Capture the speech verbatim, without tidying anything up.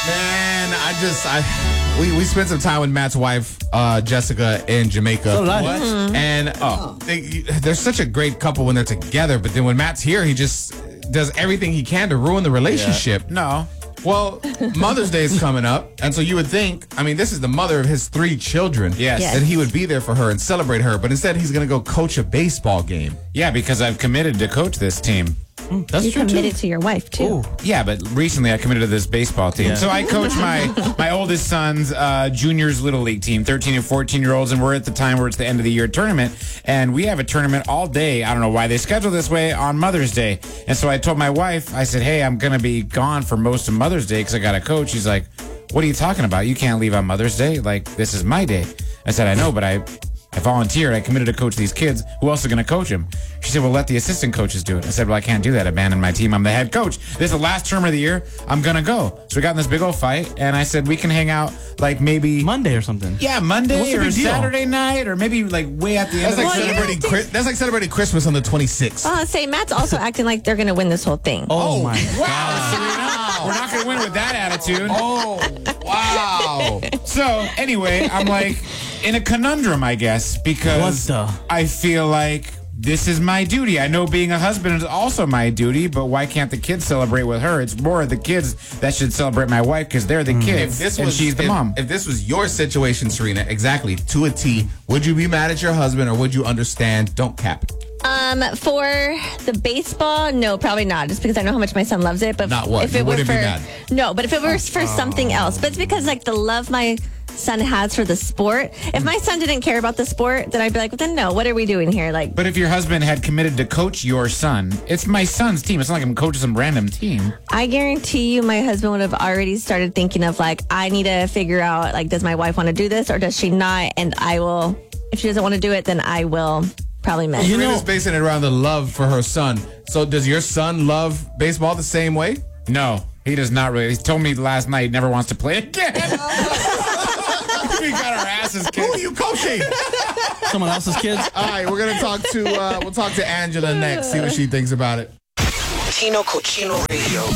Man, I just I we, we spent some time with Matt's wife, uh, Jessica, in Jamaica. So what? Mm-hmm. And oh, they, they're such a great couple when they're together. But then when Matt's here, he just does everything he can to ruin the relationship. Yeah. No. Well, Mother's Day is coming up, and so you would think, I mean, this is the mother of his three children. Yes. That he would be there for her and celebrate her, but instead he's going to go coach a baseball game. Yeah, because I've committed to coach this team. That's You true, committed too. to your wife, too. Yeah, but recently I committed to this baseball team. Yeah. So I coach my my oldest son's uh, juniors little league team, thirteen and fourteen year olds, and we're at the time where it's the end of the year tournament, and we have a tournament all day. I don't know why they schedule this way on Mother's Day. And so I told my wife, I said, hey, I'm going to be gone for most of Mother's Day because I got a coach. She's like, what are you talking about? You can't leave on Mother's Day. Like, this is my day. I said, I know, but I... I volunteered. I committed to coach these kids. Who else is going to coach them? She said, well, let the assistant coaches do it. I said, well, I can't do that. Abandon my team. I'm the head coach. This is the last term of the year. I'm going to go. So we got in this big old fight, and I said, we can hang out like maybe... Monday or something. Yeah, Monday What's the or big deal? Saturday night, or maybe like way at the end That's of like the Well, celebrating. yeah. Chri- that's like celebrating Christmas on the twenty-sixth. Uh, say, Matt's also acting like they're going to win this whole thing. Oh, my Wow. We're not going to win with that attitude. Oh, wow. So anyway, I'm like in a conundrum, I guess, because What the? I feel like this is my duty. I know being a husband is also my duty, but why can't the kids celebrate with her? It's more the kids that should celebrate my wife because they're the kids If this and was she's the if, mom. if this was your situation, Serena, exactly to a T, would you be mad at your husband or would you understand? Don't cap it. Um, for the baseball, no, probably not. Just because I know how much my son loves it. But Not what? if You it were wouldn't for be mad? no, but if it was for something else, but it's because like the love my son has for the sport. If my son didn't care about the sport, then I'd be like, well, then no. What are we doing here? Like, But if your husband had committed to coach your son, it's my son's team. It's not like I'm coaching some random team. I guarantee you, my husband would have already started thinking of like, I need to figure out like, does my wife want to do this or does she not? And I will. If she doesn't want to do it, then I will probably miss. You it. Serena's basing it around the love for her son. So does your son love baseball the same way? No, he does not really. He told me last night he never wants to play again. We got our asses Who kicked. are you coaching? Someone else's kids? All right, we're gonna talk to uh, we'll talk to Angela next. See what she thinks about it. Tino Cochino Radio.